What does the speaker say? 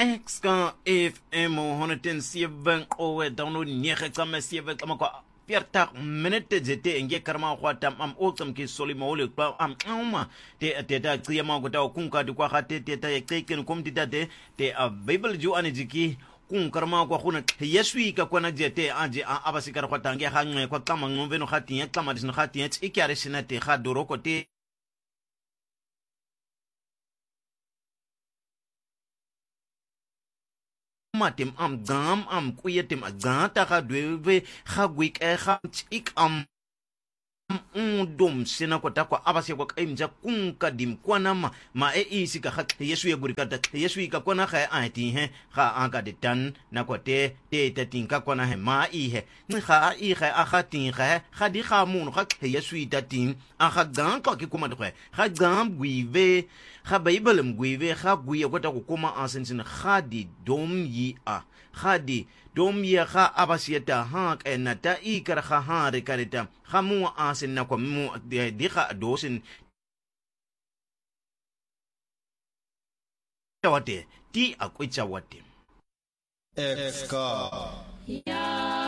Exka FM 107 owe download nyege kama 7 kama kwa 40 minute zete nge karma kwa tam am otsam ki solima ole kwa am ama te ta tsiya ma gota kunka di kwa khate te ta yeken kom di date te available ju anejiki kun karma kwa khuna yeswi ka kwana jete anje abasikara kwa tange hangwe kwa kama ngombe no khati ya kama disno khati ya ikyare sinate khadoro ko te matim am gam am kuyetim agata ka dweve khagwik ik am dom sena kota kwa abase kwa kaimja kunka dim kwana ma isi ka hak yesu ye burikata yesu ka kwana kha ati he kha anka de tan na kote te tinka kwana he ma he ni kha akhati kha di kha mun kha yesu tatin akha gan ka ki kuma de kha gam guive kha bible mguive kha guye kota ku kuma ansensin kha di dom yi a kha di dom ya kha abasieta ha na ta ikar kha ha re kareta kha mu asin na ko mu di kha dosin wate ti akwai wate Exka ya